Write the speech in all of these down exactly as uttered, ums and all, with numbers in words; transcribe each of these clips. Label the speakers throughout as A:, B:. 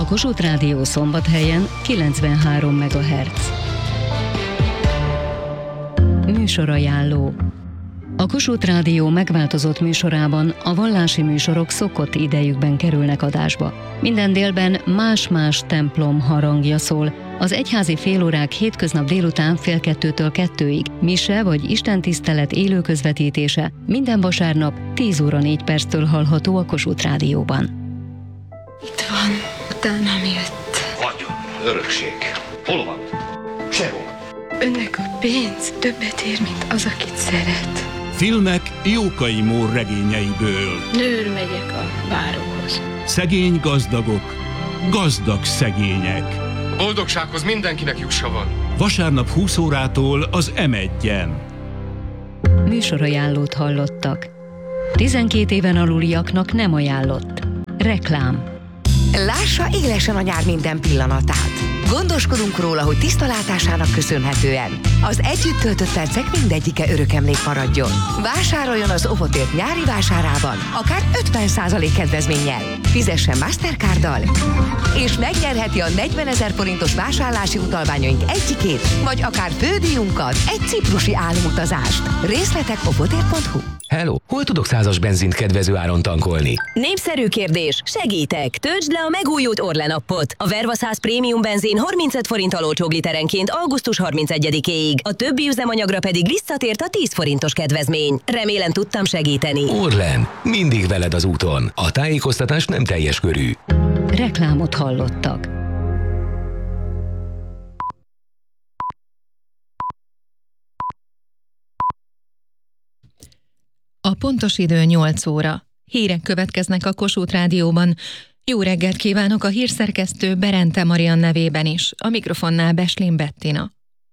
A: A Kossuth Rádió Szombathelyen kilencvenhárom megahertz. Műsorajánló. A Kossuth Rádió megváltozott műsorában a vallási műsorok szokott idejükben kerülnek adásba. Minden délben más-más templom harangja szól. Az egyházi félórák hétköznap délután fél kettőtől kettőig, mise vagy istentisztelet élő közvetítése minden vasárnap tíz óra négy perctől hallható a Kossuth Rádióban.
B: Itt van, utánam jött.
C: Vagyon, örökség. Hol van? Sehol.
B: Önnek a pénz többet ér, mint az, akit szeret.
D: Filmek Jókai Mór regényeiből.
B: Nőr megyek a báróhoz.
D: Szegény gazdagok, gazdag szegények.
C: Boldogsághoz mindenkinek jussa van.
D: Vasárnap húsz órától az em egyen.
A: Műsorajánlót hallottak. tizenkét éven aluliaknak nem ajánlott. Reklám.
E: Lássa élesen a nyár minden pillanatát. Gondoskodunk róla, hogy tiszta látásának köszönhetően az együtt töltött percek mindegyike örökemlék maradjon. Vásároljon az Ovotért nyári vásárában, akár ötven százalék kedvezménnyel. Fizessen Mastercarddal, és megnyerheti a negyvenezer forintos vásárlási utalványaink egyikét, vagy akár fődíjunkat, egy ciprusi álomutazást. Részletek ovotért pont hu.
F: Hello, hol tudok százas benzint kedvező áron tankolni?
G: Népszerű kérdés, segítek! Töltsd le a megújult Orlen appot. A Verva száz prémium benzin harmincöt forinttal olcsóbb literenként augusztus harmincegyedikéig. A többi üzemanyagra pedig visszatért a tíz forintos kedvezmény. Remélem tudtam segíteni.
F: Orlen, mindig veled az úton. A tájékoztatás nem teljes körű.
A: Reklámot hallottak.
H: A pontos idő nyolc óra. Hírek következnek a Kossuth Rádióban. Jó reggelt kívánok a hírszerkesztő Berente Marian nevében is. A mikrofonnál Beslin Bettina.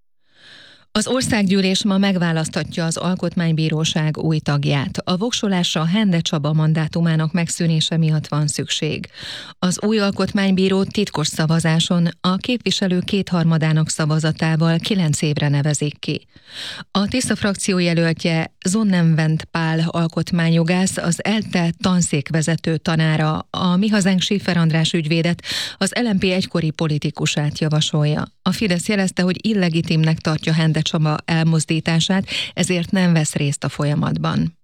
H: Az országgyűlés ma megválasztatja az Alkotmánybíróság új tagját. A voksolásra Hende Csaba mandátumának megszűnése miatt van szükség. Az új alkotmánybíró titkos szavazáson a képviselő kétharmadának szavazatával kilenc évre nevezik ki. A Tisza frakció jelöltje Zonnenwend Pál alkotmányjogász, az ELTE tanszékvezető tanára, a Mi Hazánk Schiffer András ügyvédet, az el em pé egykori politikusát javasolja. A Fidesz jelezte, hogy illegitimnek tartja Hende Csaba elmozdítását, ezért nem vesz részt a folyamatban.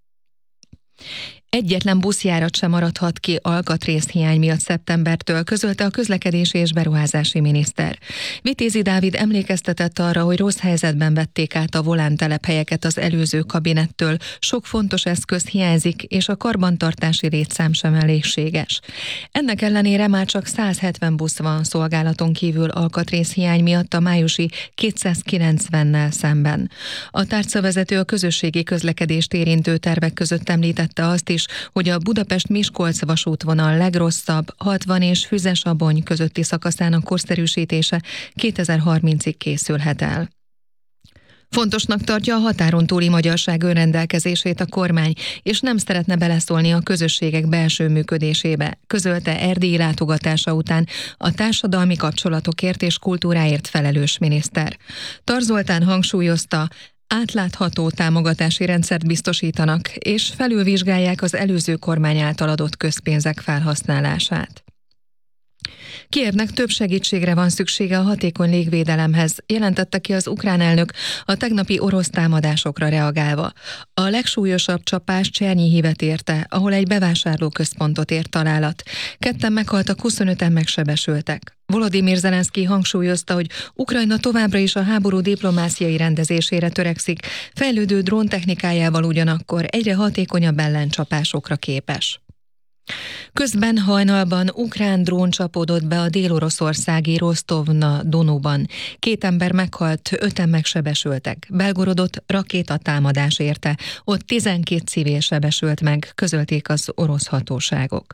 H: Egyetlen buszjárat sem maradhat ki alkatrészhiány miatt szeptembertől, közölte a közlekedési és beruházási miniszter. Vitézi Dávid emlékeztetett arra, hogy rossz helyzetben vették át a volánttelephelyeket az előző kabinettől, sok fontos eszköz hiányzik, és a karbantartási létszám sem elégséges. Ennek ellenére már csak száz hetven busz van szolgálaton kívül alkatrészhiány miatt a májusi kétszázkilencvennel szemben. A tárcavezető a közösségi közlekedést érintő tervek között említette azt is, hogy a Budapest-Miskolc vasútvonal legrosszabb hatvan és Füzes-Abony közötti szakaszának korszerűsítése kétezer-harmincig készülhet el. Fontosnak tartja a határon túli magyarság önrendelkezését a kormány, és nem szeretne beleszólni a közösségek belső működésébe, közölte erdélyi látogatása után a társadalmi kapcsolatokért és kultúráért felelős miniszter. Tar Zoltán hangsúlyozta, átlátható támogatási rendszert biztosítanak, és felülvizsgálják az előző kormány által adott közpénzek felhasználását. Kijevnek több segítségre van szüksége a hatékony légvédelemhez, jelentette ki az ukrán elnök a tegnapi orosz támadásokra reagálva. A legsúlyosabb csapás Csernyihívet érte, ahol egy bevásárlóközpontot ért találat. Ketten meghaltak, huszonöten megsebesültek. Volodymyr Zelenszky hangsúlyozta, hogy Ukrajna továbbra is a háború diplomáciai rendezésére törekszik, fejlődő dróntechnikájával ugyanakkor egyre hatékonyabb ellencsapásokra képes. Közben hajnalban ukrán drón csapódott be a dél-oroszországi Rostovna-Donóban. Két ember meghalt, öten megsebesültek. Belgorodot rakétatámadás érte, ott tizenkét civil sebesült meg, közölték az orosz hatóságok.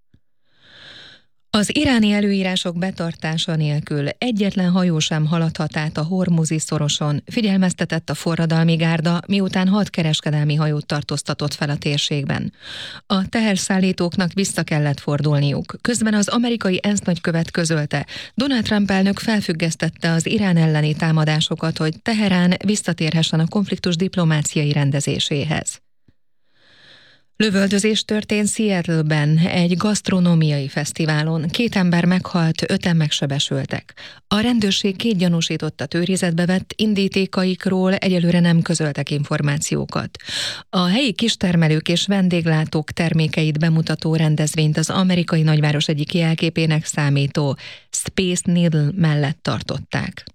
H: Az iráni előírások betartása nélkül egyetlen hajó sem haladhat át a Hormuzi szoroson, figyelmeztetett a forradalmi gárda, miután hat kereskedelmi hajót tartóztatott fel a térségben. A teherszállítóknak vissza kellett fordulniuk. Közben az amerikai ENSZ nagykövet közölte, Donald Trump elnök felfüggesztette az Irán elleni támadásokat, hogy Teherán visszatérhessen a konfliktus diplomáciai rendezéséhez. Lövöldözés történt Seattle-ben egy gasztronómiai fesztiválon. Két ember meghalt, öten megsebesültek. A rendőrség két gyanúsítottat őrizetbe vett, indítékaikról egyelőre nem közöltek információkat. A helyi kistermelők és vendéglátók termékeit bemutató rendezvényt az amerikai nagyváros egyik jelképének számító Space Needle mellett tartották.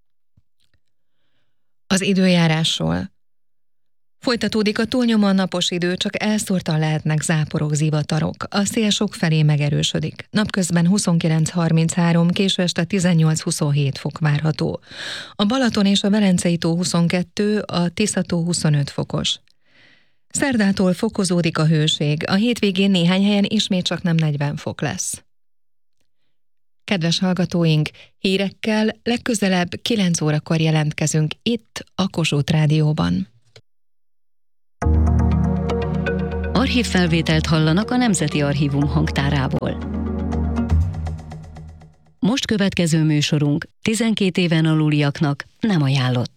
H: Az időjárásról. Folytatódik a túlnyomó napos idő, csak elszórtan lehetnek záporok, zivatarok. A szél sokfelé megerősödik. Napközben huszonkilenc harminchárom, késő este tizennyolc huszonhét fok várható. A Balaton és a Velencei tó huszonkettő, a Tisza tó huszonöt fokos. Szerdától fokozódik a hőség, a hétvégén néhány helyen ismét csak nem negyven fok lesz. Kedves hallgatóink, hírekkel legközelebb kilenc órakor jelentkezünk itt a Kossuth Rádióban.
A: Archívfelvételt hallanak a Nemzeti Archívum hangtárából. Most következő műsorunk tizenkét éven aluliaknak nem ajánlott.